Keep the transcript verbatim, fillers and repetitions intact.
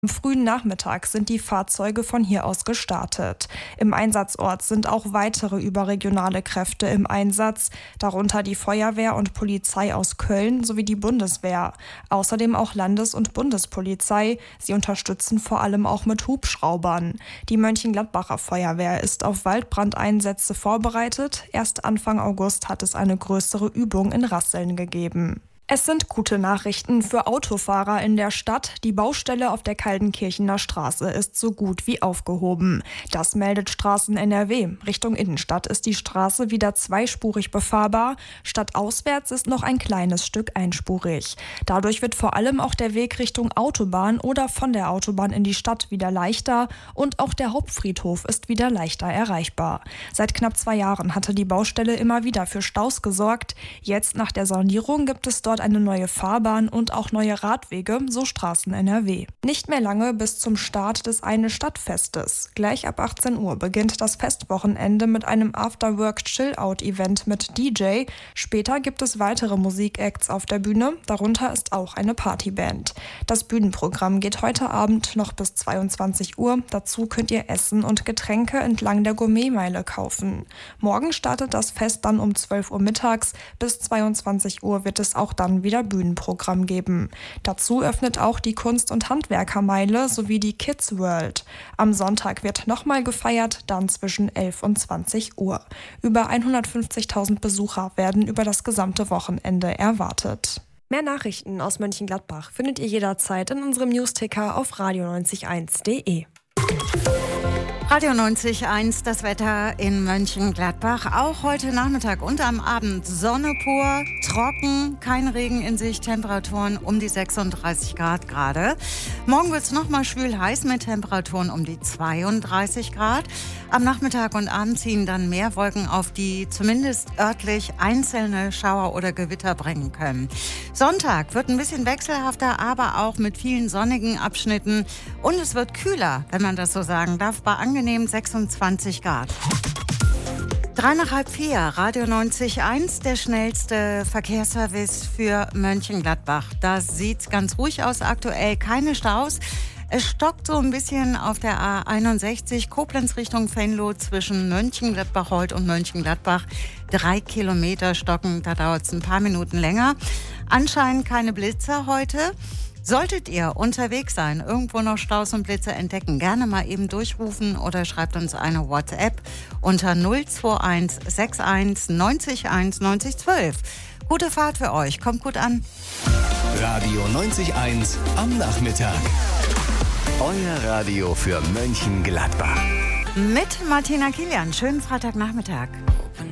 Am frühen Nachmittag sind die Fahrzeuge von hier aus gestartet. Im Einsatzort sind auch weitere überregionale Kräfte im Einsatz, darunter die Feuerwehr und Polizei aus Köln sowie die Bundeswehr. Außerdem auch Landes- und Bundespolizei. Sie unterstützen vor allem auch mit Hubschraubern. Die Mönchengladbacher Feuerwehr ist auf Waldbrandeinsätze vorbereitet. Erst Anfang August hat es eine größere Übung in Rasseln gegeben. Es sind gute Nachrichten für Autofahrer in der Stadt. Die Baustelle auf der Kaldenkirchener Straße ist so gut wie aufgehoben. Das meldet Straßen N R W. Richtung Innenstadt ist die Straße wieder zweispurig befahrbar. Stadtauswärts ist noch ein kleines Stück einspurig. Dadurch wird vor allem auch der Weg Richtung Autobahn oder von der Autobahn in die Stadt wieder leichter. Und auch der Hauptfriedhof ist wieder leichter erreichbar. Seit knapp zwei Jahren hatte die Baustelle immer wieder für Staus gesorgt. Jetzt nach der Sanierung gibt es dort eine neue Fahrbahn und auch neue Radwege, so Straßen N R W. Nicht mehr lange bis zum Start des Eine-Stadt-Festes. Gleich ab achtzehn Uhr beginnt das Festwochenende mit einem Afterwork-Chill-Out-Event mit D J. Später gibt es weitere Musikacts auf der Bühne, darunter ist auch eine Partyband. Das Bühnenprogramm geht heute Abend noch bis zweiundzwanzig Uhr. Dazu könnt ihr Essen und Getränke entlang der Gourmetmeile kaufen. Morgen startet das Fest dann um zwölf Uhr mittags. Bis zweiundzwanzig Uhr wird es auch dann wieder Bühnenprogramm geben. Dazu öffnet auch die Kunst- und Handwerkermeile sowie die Kids World. Am Sonntag wird nochmal gefeiert, dann zwischen elf und zwanzig Uhr. Über hundertfünfzigtausend Besucher werden über das gesamte Wochenende erwartet. Mehr Nachrichten aus Mönchengladbach findet ihr jederzeit in unserem Newsticker auf radio neunzig eins punkt de. Radio neunzig Komma eins, das Wetter in Mönchengladbach. Auch heute Nachmittag und am Abend Sonne pur, trocken, kein Regen in Sicht, Temperaturen um die sechsunddreißig Grad gerade. Morgen wird es nochmal schwül heiß mit Temperaturen um die zweiunddreißig Grad. Am Nachmittag und Abend ziehen dann mehr Wolken auf, die zumindest örtlich einzelne Schauer oder Gewitter bringen können. Sonntag wird ein bisschen wechselhafter, aber auch mit vielen sonnigen Abschnitten. Und es wird kühler, wenn man das so sagen darf, bei angenehm sechsundzwanzig Grad. Drei nach halb vier, Radio neunzig Komma eins, der schnellste Verkehrsservice für Mönchengladbach. Da sieht's ganz ruhig aus aktuell, keine Staus. Es stockt so ein bisschen auf der A einundsechzig, Koblenz Richtung Venlo zwischen Mönchengladbach-Holt und Mönchengladbach. Drei Kilometer stocken, da dauert es ein paar Minuten länger. Anscheinend keine Blitzer heute. Solltet ihr unterwegs sein, irgendwo noch Staus und Blitze entdecken, gerne mal eben durchrufen oder schreibt uns eine WhatsApp unter null zwei eins sechs eins neun eins neun eins ein zwei. Gute Fahrt für euch, kommt gut an. Radio neunzig Komma eins am Nachmittag. Euer Radio für Mönchengladbach. Mit Martina Kilian. Schönen Freitagnachmittag.